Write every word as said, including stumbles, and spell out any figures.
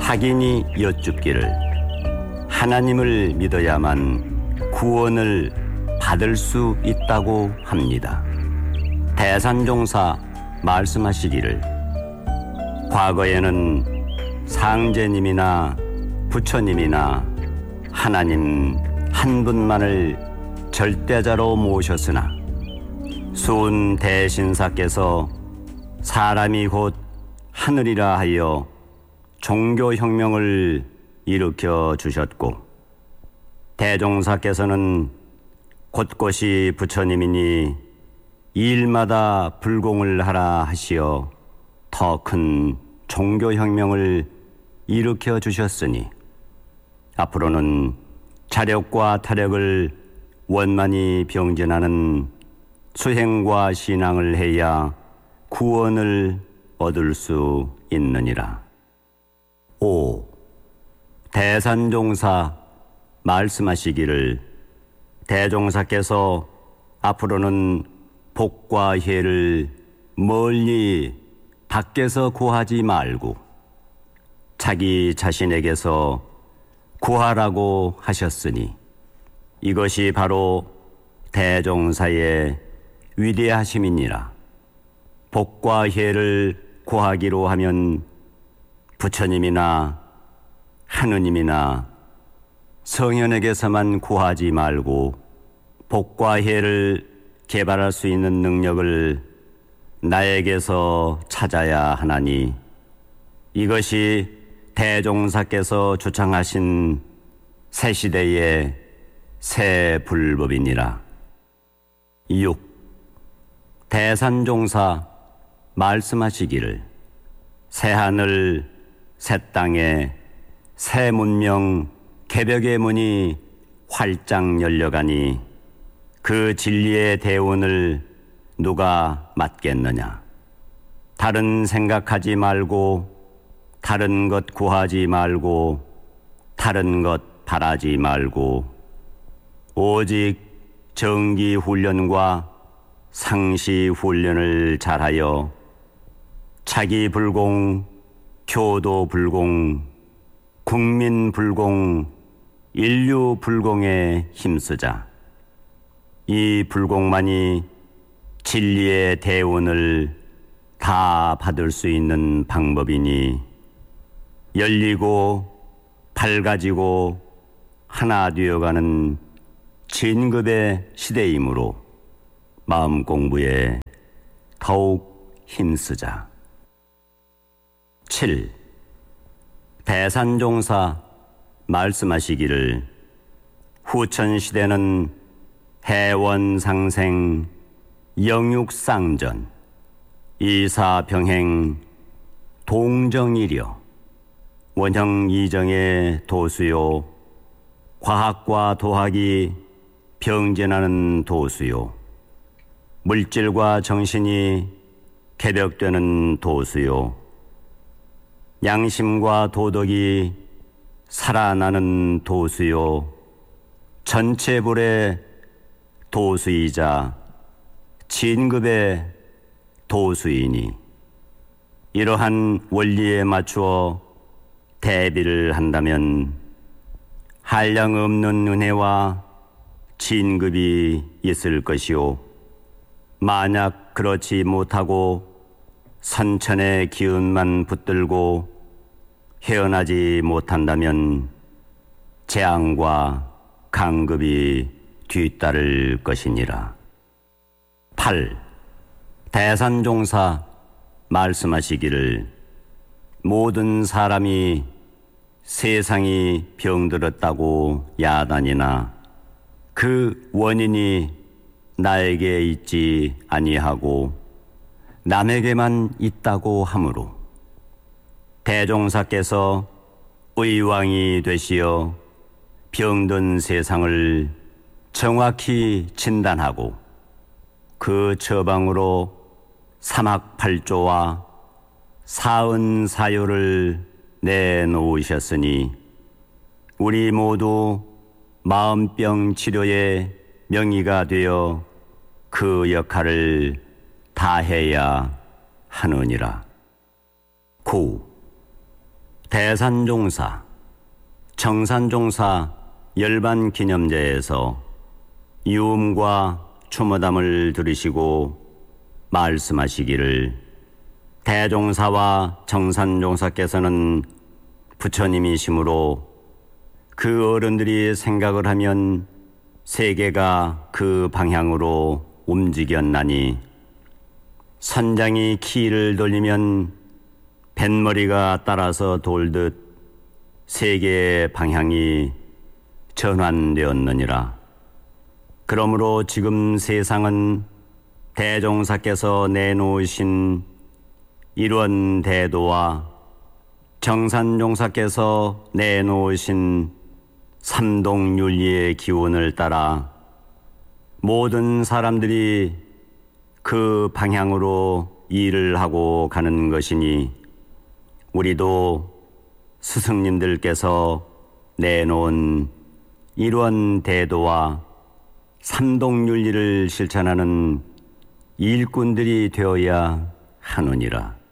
학인이 여쭙기를 하나님을 믿어야만 구원을 받을 수 있다고 합니다. 대산종사 말씀하시기를 과거에는 상제님이나 부처님이나 하나님 한 분만을 절대자로 모셨으나 수은 대신사께서 사람이 곧 하늘이라 하여 종교혁명을 일으켜 주셨고 대종사께서는 곳곳이 부처님이니 일마다 불공을 하라 하시어 더 큰 종교혁명을 일으켜 주셨으니 앞으로는 자력과 타력을 원만히 병진하는 수행과 신앙을 해야 구원을 얻을 수 있느니라. 오. 대산종사 말씀하시기를 대종사께서 앞으로는 복과 해를 멀리 밖에서 구하지 말고 자기 자신에게서 구하라고 하셨으니 이것이 바로 대종사의 위대하심이니라. 복과 해를 구하기로 하면 부처님이나 하느님이나 성현에게서만 구하지 말고 복과 해를 개발할 수 있는 능력을 나에게서 찾아야 하나니 이것이 대종사께서 주창하신 새 시대의 새 불법이니라. 육. 대산종사 말씀하시기를 새 하늘 새 땅에 새 문명 개벽의 문이 활짝 열려가니 그 진리의 대운을 누가 맡겠느냐. 다른 생각하지 말고 다른 것 구하지 말고 다른 것 바라지 말고 오직 정기 훈련과 상시 훈련을 잘하여 차기 불공, 교도 불공, 국민 불공, 인류 불공에 힘쓰자. 이 불공만이 진리의 대운을 다 받을 수 있는 방법이니 열리고 밝아지고 하나 되어가는 진급의 시대이므로 마음 공부에 더욱 힘쓰자. 칠. 대산종사 말씀하시기를 후천시대는 해원상생 영육상전 이사병행 동정이려 원형이정의 도수요 과학과 도학이 병진하는 도수요 물질과 정신이 개벽되는 도수요 양심과 도덕이 살아나는 도수요 전체불의 도수이자 진급의 도수이니 이러한 원리에 맞추어 대비를 한다면 한량없는 은혜와 진급이 있을 것이요 만약 그렇지 못하고 선천의 기운만 붙들고 헤어나지 못한다면 재앙과 강급이 뒤따를 것이니라. 팔. 대산종사 말씀하시기를 모든 사람이 세상이 병들었다고 야단이나 그 원인이 나에게 있지 아니하고 남에게만 있다고 하므로 대종사께서 의왕이 되시어 병든 세상을 정확히 진단하고 그 처방으로 삼학팔조와 사은사요를 내놓으셨으니 우리 모두 마음병 치료의 명의가 되어 그 역할을 다해야 하느니라. 구. 대산종사, 청산종사 열반 기념제에서 유음과 추모담을 들으시고 말씀하시기를 대종사와 청산종사께서는 부처님이시므로 그 어른들이 생각을 하면 세계가 그 방향으로 움직였나니 선장이 키를 돌리면 뱃머리가 따라서 돌듯 세계의 방향이 전환되었느니라. 그러므로 지금 세상은 대종사께서 내놓으신 일원 대도와 청산종사께서 내놓으신 삼동윤리의 기운을 따라 모든 사람들이 그 방향으로 일을 하고 가는 것이니 우리도 스승님들께서 내놓은 일원 대도와 삼동윤리를 실천하는 일꾼들이 되어야 하느니라.